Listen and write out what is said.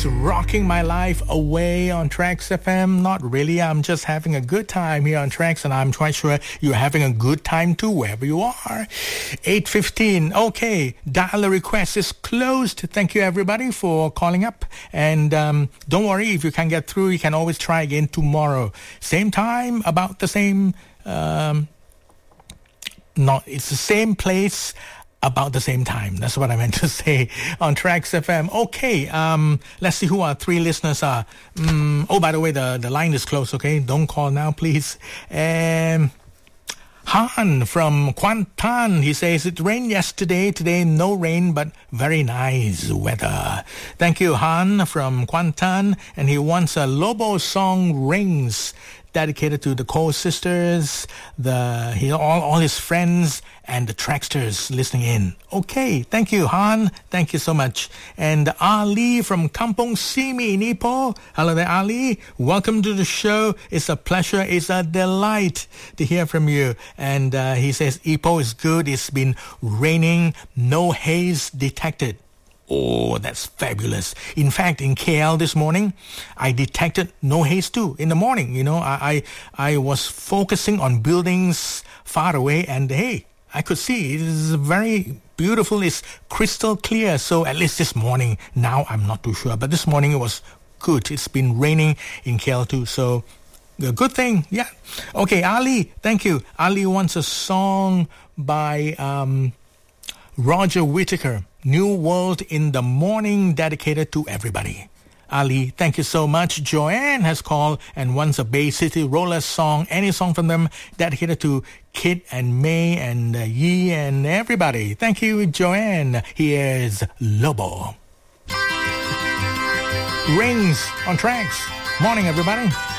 Tracks, rocking my life away on Tracks FM. Not really, I'm just having a good time here on Tracks, and I'm quite sure you're having a good time too, wherever you are. 8:15, okay, dial request is closed. Thank you everybody for calling up, and don't worry, if you can't get through, you can always try again tomorrow. Same time, about the same, it's the same place, about the same time. That's what I meant to say on Tracks FM. Okay, let's see who our three listeners are. Oh, by the way, the line is closed, okay? Don't call now, please. Han from Kuantan, he says, it rained yesterday. Today, no rain, but very nice weather. Thank you, Han from Kuantan. And he wants a Lobo song, Rings, dedicated to the Cole sisters, all his friends, and the Tracksters listening in. Okay, thank you, Han. Thank you so much. And Ali from Kampong Simi in Ipoh. Hello there, Ali. Welcome to the show. It's a pleasure. It's a delight to hear from you. And he says Ipoh is good. It's been raining. No haze detected. Oh, that's fabulous. In fact, in KL this morning, I detected no haze too. In the morning, you know, I was focusing on buildings far away, and hey, I could see it is very beautiful. It's crystal clear. So at least this morning, now I'm not too sure, but this morning it was good. It's been raining in KL too, so a good thing. Yeah. Okay, Ali, thank you. Ali wants a song by Roger Whittaker, New World in the Morning, dedicated to everybody. Ali, thank you so much. Joanne has called and wants a Bay City Rollers song, any song from them, dedicated to Kid and May and Yi and everybody. Thank you, Joanne. Here's Lobo. Rings on Tracks. Morning, everybody.